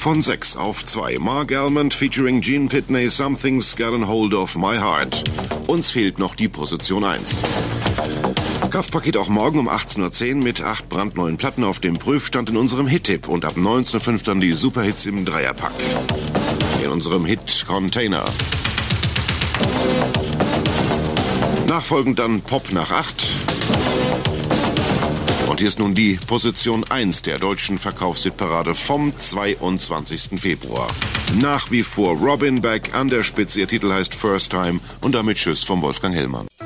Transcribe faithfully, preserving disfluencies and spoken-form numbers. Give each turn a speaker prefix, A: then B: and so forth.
A: Von sechs auf zwei. Mark Almond featuring Gene Pitney, Something's Gotten Hold of My Heart. Uns fehlt noch die Position eins. Kraftpaket auch morgen um achtzehn Uhr zehn mit acht brandneuen Platten auf dem Prüfstand in unserem Hit-Tipp und ab neunzehn Uhr fünf dann die Superhits im Dreierpack. In unserem Hit-Container. Nachfolgend dann Pop nach acht. Und hier ist nun die Position eins der deutschen Verkaufshitparade vom zweiundzwanzigsten Februar. Nach wie vor Robin Beck an der Spitze. Ihr Titel heißt First Time und damit Tschüss vom Wolfgang Hellmann.